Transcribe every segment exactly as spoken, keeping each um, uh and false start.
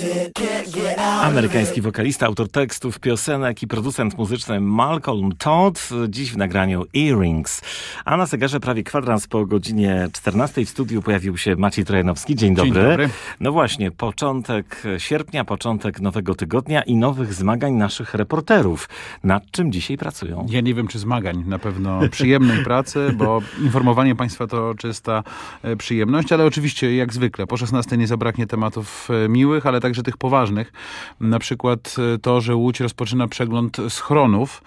Amerykański wokalista, autor tekstów, piosenek i producent muzyczny Malcolm Todd, dziś w nagraniu Earrings. A na zegarze prawie kwadrans po godzinie czternastej w studiu pojawił się Maciej Trojanowski. Dzień dobry. Dzień dobry. No właśnie, początek sierpnia, początek nowego tygodnia i nowych zmagań naszych reporterów. Nad czym dzisiaj pracują? Ja nie wiem, czy zmagań, na pewno przyjemnej pracy, bo informowanie państwa to czysta przyjemność, ale oczywiście jak zwykle po szesnastej nie zabraknie tematów miłych, ale także tych poważnych. Na przykład to, że Łódź rozpoczyna przegląd schronów.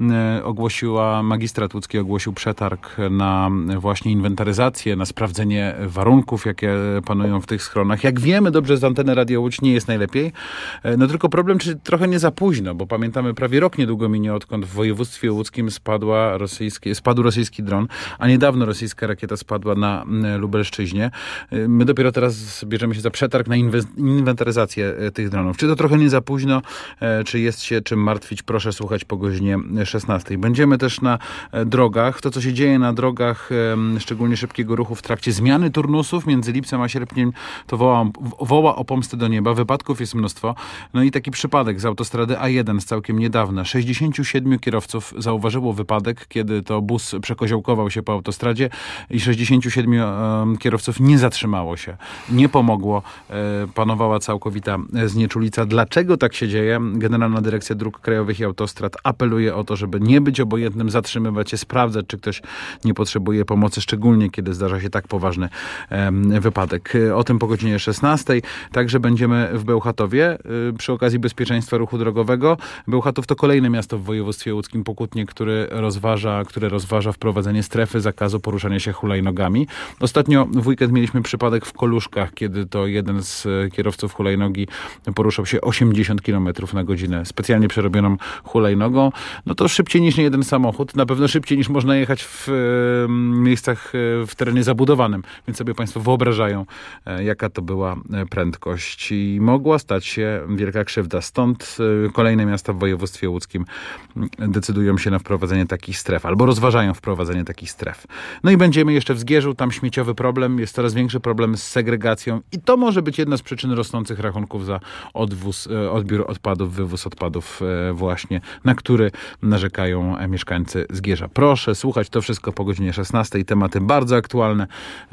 Ogłosiła, magistrat łódzki ogłosił przetarg na właśnie inwentaryzację, na sprawdzenie warunków, jakie panują w tych schronach. Jak wiemy dobrze z anteny Radio Łódź nie jest najlepiej. No tylko problem, czy trochę nie za późno, bo pamiętamy, prawie rok niedługo minie, odkąd w województwie łódzkim spadła rosyjski, spadł rosyjski dron, a niedawno rosyjska rakieta spadła na Lubelszczyźnie. My dopiero teraz bierzemy się za przetarg na inwentaryzację tych dronów. Czy to trochę nie za późno, czy jest się czym martwić? Proszę słuchać po godzinie szesnastej. Będziemy też na drogach. To, co się dzieje na drogach, szczególnie szybkiego ruchu w trakcie zmiany turnusów między lipcem a sierpniem, to woła, woła o pomstę do nieba. Wypadków jest mnóstwo. No i taki przypadek z autostrady A jeden z całkiem niedawna. sześćdziesięciu siedmiu kierowców zauważyło wypadek, kiedy to bus przekoziołkował się po autostradzie i sześćdziesięciu siedmiu kierowców nie zatrzymało się. Nie pomogło. Panowała całkowita znieczulica. Dlaczego tak się dzieje? Generalna Dyrekcja Dróg Krajowych i Autostrad apeluje o to, żeby nie być obojętnym, zatrzymywać się, sprawdzać, czy ktoś nie potrzebuje pomocy, szczególnie kiedy zdarza się tak poważny um, wypadek. O tym po godzinie szesnastej. Także będziemy w Bełchatowie y, przy okazji bezpieczeństwa ruchu drogowego. Bełchatów to kolejne miasto w województwie łódzkim Pokutnie, który rozważa, które rozważa wprowadzenie strefy zakazu poruszania się hulajnogami. Ostatnio w weekend mieliśmy przypadek w Koluszkach, kiedy to jeden z kierowców hulajnogi poruszał się osiemdziesiąt kilometrów na godzinę specjalnie przerobioną hulajnogą. No to szybciej niż nie jeden samochód. Na pewno szybciej niż można jechać w e, miejscach e, w terenie zabudowanym. Więc sobie państwo wyobrażają, e, jaka to była prędkość. I mogła stać się wielka krzywda. Stąd e, kolejne miasta w województwie łódzkim decydują się na wprowadzenie takich stref. Albo rozważają wprowadzenie takich stref. No i będziemy jeszcze w Zgierzu. Tam śmieciowy problem. Jest coraz większy problem z segregacją. I to może być jedna z przyczyn rosnących rachunków za odwóz, odbiór odpadów, wywóz odpadów właśnie, na który narzekają mieszkańcy Zgierza. Proszę słuchać to wszystko po godzinie szesnastej. Tematy bardzo aktualne.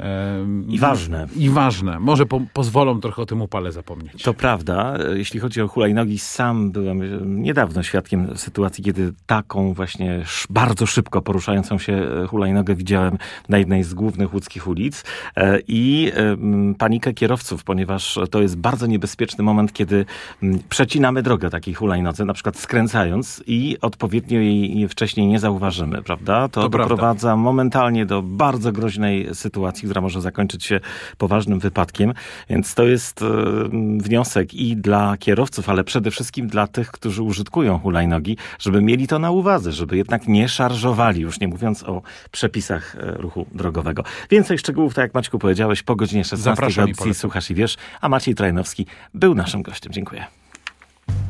I ważne. I ważne. Może po, pozwolą trochę o tym upale zapomnieć. To prawda. Jeśli chodzi o hulajnogi, sam byłem niedawno świadkiem sytuacji, kiedy taką właśnie bardzo szybko poruszającą się hulajnogę widziałem na jednej z głównych łódzkich ulic i panikę kierowców, ponieważ to jest bardzo niebezpieczny moment, kiedy przecinamy drogę takiej hulajnodze, na przykład skręcając i odpowiednio jej wcześniej nie zauważymy, prawda? To, to doprowadza prawda. momentalnie do bardzo groźnej sytuacji, która może zakończyć się poważnym wypadkiem. Więc to jest wniosek i dla kierowców, ale przede wszystkim dla tych, którzy użytkują hulajnogi, żeby mieli to na uwadze, żeby jednak nie szarżowali, już nie mówiąc o przepisach ruchu drogowego. Więcej szczegółów, tak jak Maćku powiedziałeś, po godzinie szesnastej w audycji Słuchasz i Wiesz, a Maciej Trojanowski był naszym gościem. Dziękuję.